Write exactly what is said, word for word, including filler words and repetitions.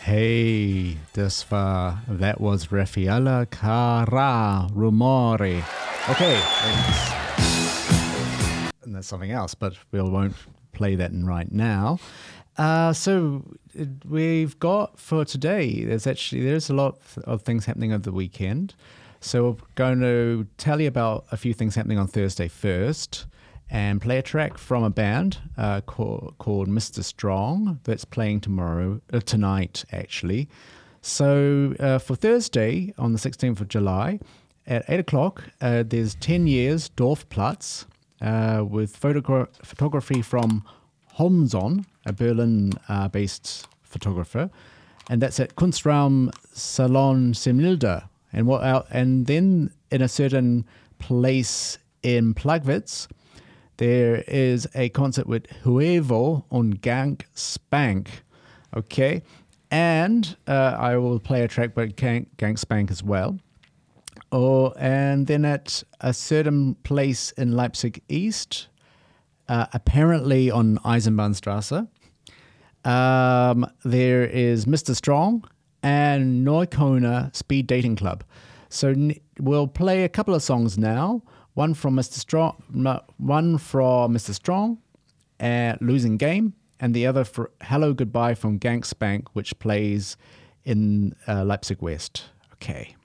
Hey, das war, that was Raffaella Carrà, Rumore. Okay, thanks. And that's something else, but we won't play that in right now. Uh, so uh, we've got for today, there's actually, there's a lot of things happening over the weekend. So we're going to tell you about a few things happening on Thursday first and play a track from a band uh, called, called Mister Strong that's playing tomorrow, uh, tonight actually. So uh, for Thursday on the sixteenth of July at eight o'clock, uh, there's ten years Dorfplatz uh, with photogra- photography from Homson, a Berlin-based uh, photographer, and that's at Kunstraum Salon Semilde. And what out, and then in a certain place in Plagwitz, there is a concert with Huevo on Gang Spank. Okay, and uh, I will play a track by Gang, Gang Spank as well. Oh, and then at a certain place in Leipzig East, uh, apparently on Eisenbahnstrasse, um, there is Mister Strong and Neuköllner Speed Dating Club. So we'll play a couple of songs now. One from Mister Strong, one from Mister Strong, uh, Losing Game, and the other for Hello Goodbye from Gang Spank, which plays in uh, Leipzig West. Okay.